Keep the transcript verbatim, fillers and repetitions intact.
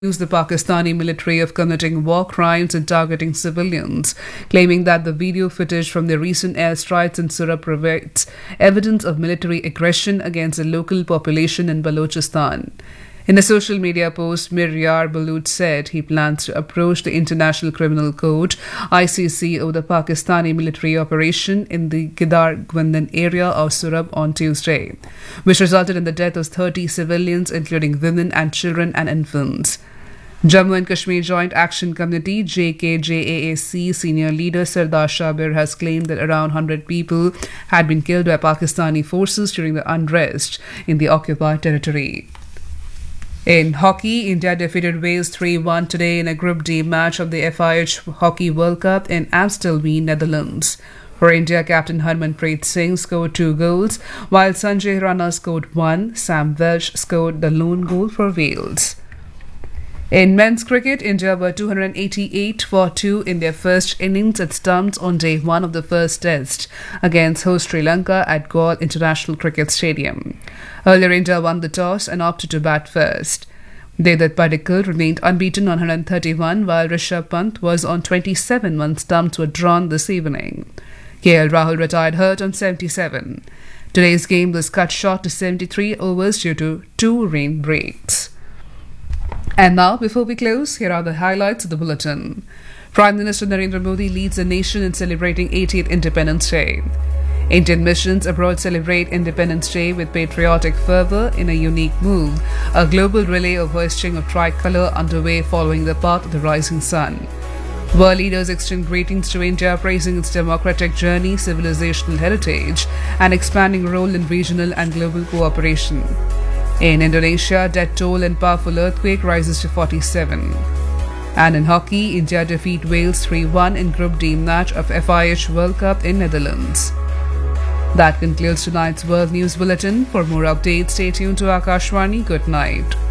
accused the Pakistani military of committing war crimes and targeting civilians, claiming that the video footage from the recent airstrikes in Surab provides evidence of military aggression against the local population in Balochistan. In a social media post, Mir Yar Balut said he plans to approach the International Criminal Court I C C over the Pakistani military operation in the Gidar Gwandan area of Surab on Tuesday, which resulted in the death of thirty civilians, including women and children and infants. Jammu and Kashmir Joint Action Committee J K J A A C senior leader Sardar Shabir has claimed that around one hundred people had been killed by Pakistani forces during the unrest in the occupied territory. In hockey, India defeated Wales three one today in a Group D match of the F I H Hockey World Cup in Amstelveen, Netherlands. For India, captain Harmanpreet Singh scored two goals, while Sanjay Rana scored one. Sam Welsh scored the lone goal for Wales. In men's cricket, India were two hundred eighty-eight for two in their first innings at stumps on day one of the first test against host Sri Lanka at Galle International Cricket Stadium. Earlier, India won the toss and opted to bat first. Devat Padikkal remained unbeaten on one hundred thirty-one, while Rishabh Pant was on twenty-seven when stumps were drawn this evening. K L Rahul retired hurt on seventy-seven. Today's game was cut short to seventy-three overs due to two rain breaks. And now, before we close, here are the highlights of the bulletin. Prime Minister Narendra Modi leads the nation in celebrating eightieth Independence Day. Indian missions abroad celebrate Independence Day with patriotic fervour in a unique move, a global relay of hoisting of tricolour underway following the path of the rising sun. World leaders extend greetings to India, praising its democratic journey, civilizational heritage, and expanding role in regional and global cooperation. In Indonesia, death toll and powerful earthquake rises to forty-seven. And in hockey, India defeat Wales three one in Group D match of F I H World Cup in Netherlands. That concludes tonight's World News Bulletin. For more updates, stay tuned to Akashvani. Good night.